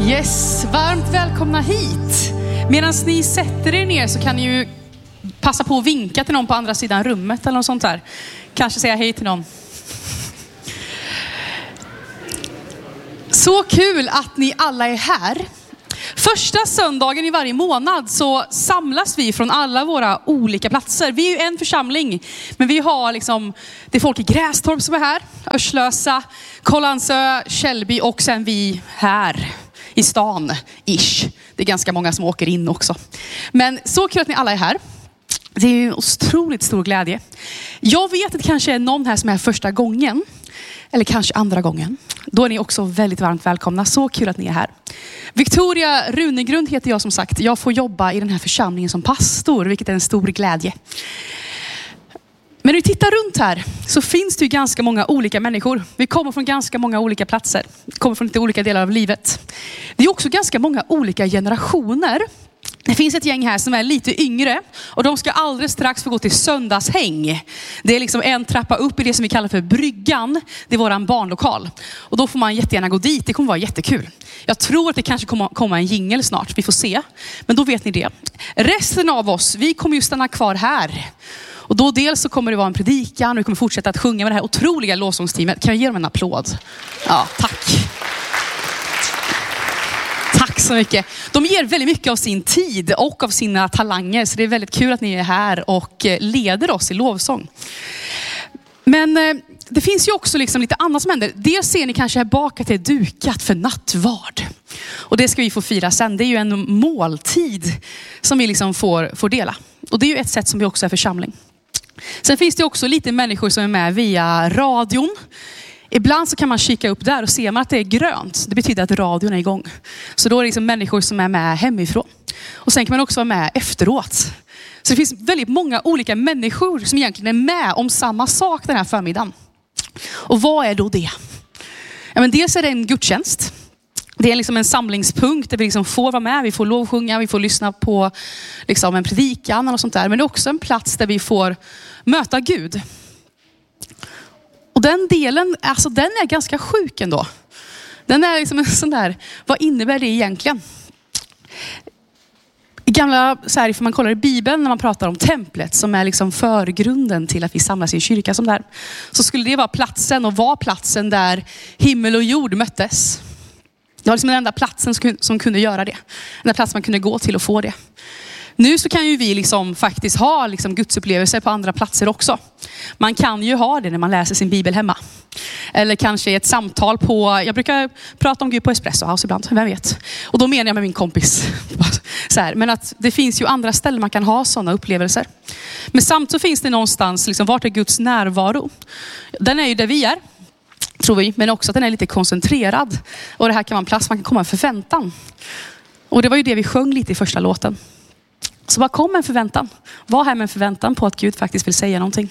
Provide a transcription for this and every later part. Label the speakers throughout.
Speaker 1: Yes, varmt välkomna hit. Medan ni sätter er ner så kan ni ju passa på att vinka till någon på andra sidan rummet eller något sånt där. Kanske säga hej till någon. Så kul att ni alla är här. Första söndagen i varje månad så samlas vi från alla våra olika platser. Vi är ju en församling, men vi har liksom, det är folk i Grästorp som är här, Örslösa, Kållandsö, Källby och sen vi här i stan, ish. Det är ganska många som åker in också. Men så kul att ni alla är här. Det är ju otroligt stor glädje. Jag vet att det kanske är någon här som är första gången. Eller kanske andra gången. Då är ni också väldigt varmt välkomna. Så kul att ni är här. Victoria Runegrund heter jag som sagt. Jag får jobba i den här församlingen som pastor, vilket är en stor glädje. Men när vi tittar runt här så finns det ju ganska många olika människor. Vi kommer från ganska många olika platser. Vi kommer från lite olika delar av livet. Det är också ganska många olika generationer. Det finns ett gäng här som är lite yngre och de ska alldeles strax få gå till söndagshäng. Det är liksom en trappa upp i det som vi kallar för bryggan. Det är våran barnlokal. Och då får man jättegärna gå dit. Det kommer vara jättekul. Jag tror att det kanske kommer komma en jingle snart. Vi får se. Men då vet ni det. Resten av oss, vi kommer ju stanna kvar här. Och då dels så kommer det vara en predikan och vi kommer fortsätta att sjunga med det här otroliga lovsångsteamet. Kan jag ge dem en applåd? Ja, tack. Tack så mycket. De ger väldigt mycket av sin tid och av sina talanger. Så det är väldigt kul att ni är här och leder oss i lovsång. Men det finns ju också liksom lite annat som händer. Dels ser ni kanske här bak att det är dukat för nattvard. Och det ska vi få fira sen. Det är ju en måltid som vi liksom får dela. Och det är ju ett sätt som vi också är församling. Sen finns det också lite människor som är med via radion. Ibland så kan man kika upp där och se man att det är grönt. Det betyder att radion är igång. Så då är det liksom människor som är med hemifrån. Och sen kan man också vara med efteråt. Så det finns väldigt många olika människor som egentligen är med om samma sak den här förmiddagen. Och vad är då det? Ja, men dels är det en gudstjänst. Det är liksom en samlingspunkt där vi liksom får vara med. Vi får lovsjunga, vi får lyssna på liksom en predikan och sånt där. Men det är också en plats där vi får möta Gud. Och den delen, alltså den är ganska sjuk ändå. Den är liksom en sån där, vad innebär det egentligen? I gamla, så här, för man kollar i Bibeln när man pratar om templet som är liksom förgrunden till att vi samlas i en kyrka som där. Så skulle det vara platsen och vara platsen där himmel och jord möttes. Det var liksom den enda platsen som kunde göra det. Den plats man kunde gå till och få det. Nu så kan ju vi liksom faktiskt ha liksom gudsupplevelser på andra platser också. Man kan ju ha det när man läser sin bibel hemma. Eller kanske ett samtal på, jag brukar prata om Gud på Espresso House ibland, vem vet. Och då menar jag med min kompis. Så här, men att det finns ju andra ställen man kan ha sådana upplevelser. Men samtidigt så finns det någonstans, liksom, vart är Guds närvaro? Den är ju där vi är, tror vi. Men också att den är lite koncentrerad. Och det här kan vara en plats man kan komma en förväntan. Och det var ju det vi sjöng lite i första låten. Så bara kom en förväntan. Var här med en förväntan på att Gud faktiskt vill säga någonting.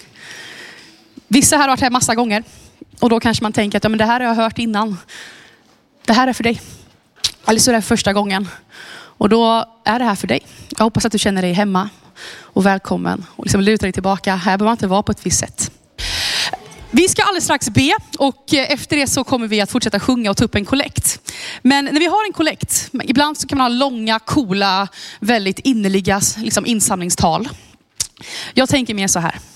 Speaker 1: Vissa här har varit här massa gånger. Och då kanske man tänker att ja, men det här har jag hört innan. Det här är för dig. Eller så är det första gången. Och då är det här för dig. Jag hoppas att du känner dig hemma och välkommen. Och liksom luta dig tillbaka. Här behöver man inte vara på ett visst sätt. Vi ska alldeles strax be och efter det så kommer vi att fortsätta sjunga och ta upp en kollekt. Men när vi har en kollekt, ibland så kan man ha långa, coola, väldigt innerliga liksom insamlingstal. Jag tänker mer så här.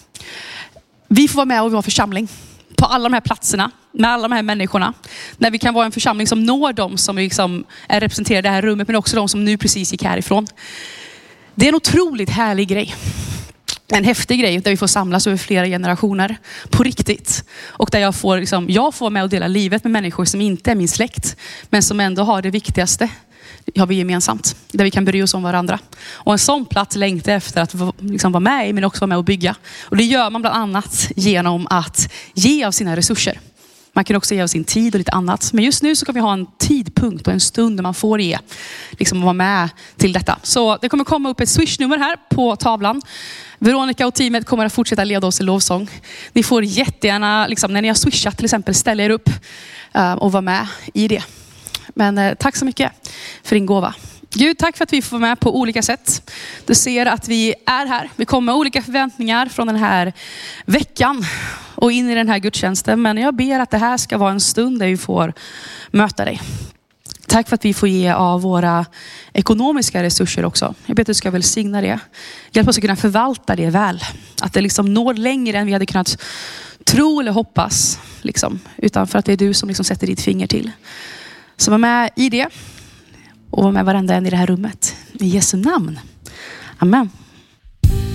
Speaker 1: Vi får vara med och vara församling på alla de här platserna, med alla de här människorna. När vi kan vara en församling som når dem som liksom är representerade i det här rummet, men också de som nu precis gick härifrån. Det är en otroligt härlig grej. En häftig grej där vi får samlas över flera generationer på riktigt. Och där jag får vara med och dela livet med människor som inte är min släkt. Men som ändå har det viktigaste. Det har vi gemensamt. Där vi kan bry oss om varandra. Och en sån plats längtar efter att liksom vara med i, men också vara med och bygga. Och det gör man bland annat genom att ge av sina resurser. Man kan också ge av sin tid och lite annat. Men just nu så kan vi ha en tidpunkt och en stund där man får ge. Liksom vara med till detta. Så det kommer komma upp ett swish-nummer här på tavlan. Veronica och teamet kommer att fortsätta leda oss i lovsång. Ni får jättegärna, liksom, när ni har swishat till exempel, ställa er upp och vara med i det. Men tack så mycket för din gåva. Gud, tack för att vi får vara med på olika sätt. Du ser att vi är här. Vi kommer med olika förväntningar från den här veckan och in i den här gudstjänsten. Men jag ber att det här ska vara en stund där vi får möta dig. Tack för att vi får ge av våra ekonomiska resurser också. Jag ber att du ska välsigna det. Hjälp oss att kunna förvalta det väl. Att det liksom når längre än vi hade kunnat tro eller hoppas. Liksom. Utan för att det är du som liksom sätter ditt finger till. Så var med i det. Och var med varenda en i det här rummet. I Jesu namn. Amen.